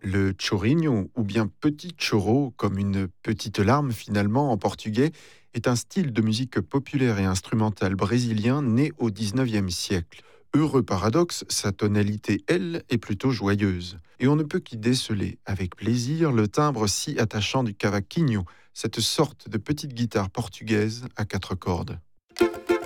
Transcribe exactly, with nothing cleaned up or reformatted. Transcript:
Le chorinho, ou bien petit choro, comme une petite larme finalement en portugais, est un style de musique populaire et instrumentale brésilien né au dix-neuvième siècle. Heureux paradoxe, sa tonalité, elle, est plutôt joyeuse. Et on ne peut qu'y déceler avec plaisir le timbre si attachant du cavaquinho, cette sorte de petite guitare portugaise à quatre cordes.